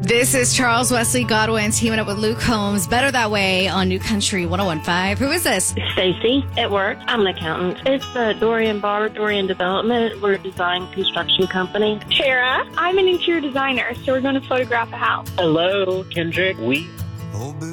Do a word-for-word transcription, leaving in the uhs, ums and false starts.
This is Charles Wesley Godwin teaming up with Luke Holmes. Better That Way on New Country one oh one point five. Who is this? Stacy at work. I'm an accountant. It's the Dorian Bar, Dorian Development. We're a design construction company. Tara, I'm an interior designer, so we're going to photograph a house. Hello, Kendrick. We